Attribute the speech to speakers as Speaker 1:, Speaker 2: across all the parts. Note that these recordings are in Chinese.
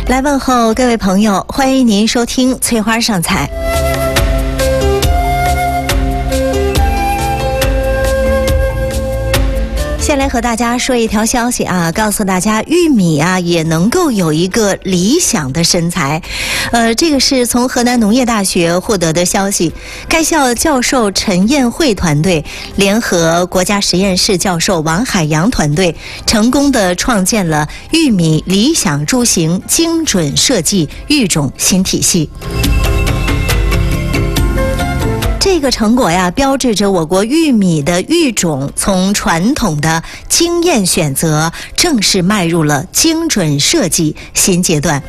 Speaker 1: 来问候各位朋友，欢迎您收听翠花上菜。先来和大家说一条消息啊，告诉大家玉米啊也能够有一个理想的身材。这个是从河南农业大学获得的消息。该校教授陈彦慧团队联合国家实验室教授王海洋团队，成功的创建了玉米理想株型精准设计育种新体系。这个成果呀，标志着我国玉米的育种从传统的经验选择，正式迈入了精准设计新阶段。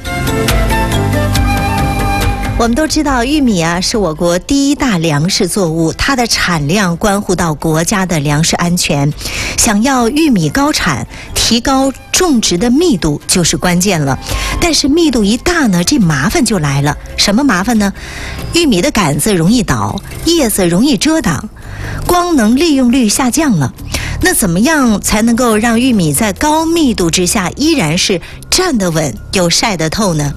Speaker 1: 我们都知道，玉米啊是我国第一大粮食作物，它的产量关乎到国家的粮食安全。想要玉米高产，提高种植的密度就是关键了。但是密度一大呢，这麻烦就来了。什么麻烦呢？玉米的杆子容易倒，叶子容易遮挡，光能利用率下降了。那怎么样才能够让玉米在高密度之下依然是站得稳又晒得透呢？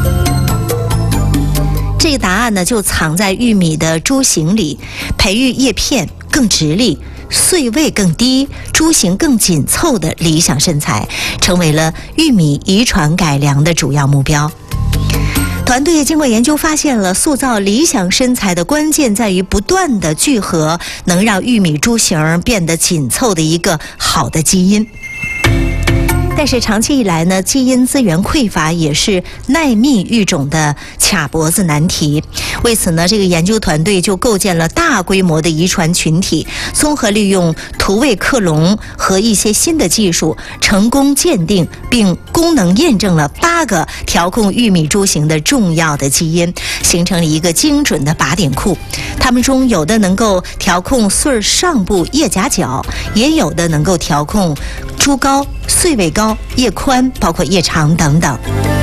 Speaker 1: 这个答案呢，就藏在玉米的株型里，培育叶片更直立、穗位更低、株型更紧凑的理想身材，成为了玉米遗传改良的主要目标。团队经过研究发现了，塑造理想身材的关键在于不断的聚合能让玉米株型变得紧凑的一个好的基因。但是长期以来呢，基因资源匮乏也是耐密育种的卡脖子难题。为此呢，这个研究团队就构建了大规模的遗传群体，综合利用土位克隆和一些新的技术，成功鉴定并功能验证了8个调控玉米株型的重要的基因，形成了一个精准的靶点库。它们中有的能够调控穗上部叶夹角，也有的能够调控株高、穗位高、叶宽，包括叶长等等。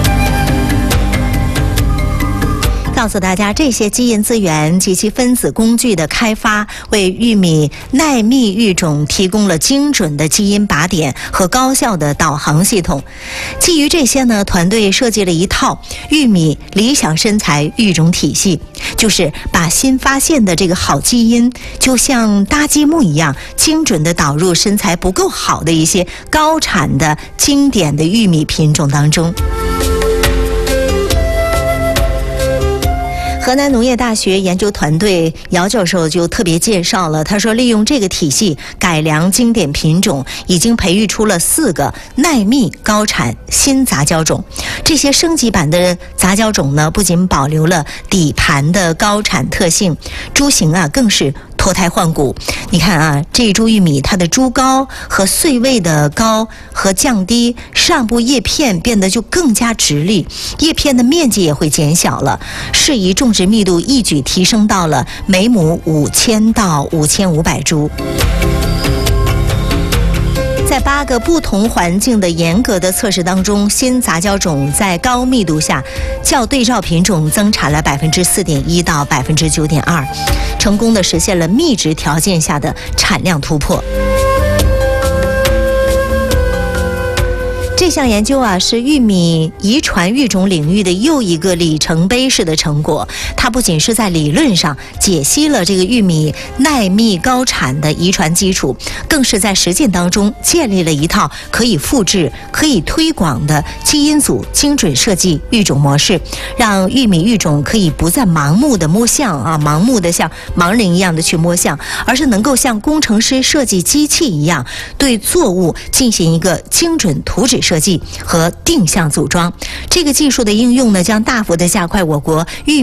Speaker 1: 告诉大家，这些基因资源及其分子工具的开发，为玉米耐密育种提供了精准的基因靶点和高效的导航系统。基于这些呢，团队设计了一套玉米理想身材育种体系，就是把新发现的这个好基因，就像搭积木一样，精准地导入身材不够好的一些高产的经典的玉米品种当中。河南农业大学研究团队姚教授就特别介绍了，他说利用这个体系改良经典品种，已经培育出了4个耐密高产新杂交种。这些升级版的杂交种呢，不仅保留了底盘的高产特性，株型啊更是脱胎换骨。你看啊，这一株玉米它的株高和穗位的高和降低，上部叶片变得就更加直立，叶片的面积也会减小了，适宜种植密度一举提升到了每亩5000到5500株。在8个不同环境的严格的测试当中，新杂交种在高密度下较对照品种增产了4.1%到9.2%，成功的实现了密植条件下的产量突破。这项研究啊，是玉米遗传育种领域的又一个里程碑式的成果。它不仅是在理论上解析了这个玉米耐密高产的遗传基础，更是在实践当中建立了一套可以复制、可以推广的基因组精准设计育种模式，让玉米育种可以不再盲目的摸象啊，盲目的像盲人一样的去摸象，而是能够像工程师设计机器一样，对作物进行一个精准图纸设计和定向组装。这个技术的应用呢，将大幅的加快我国玉米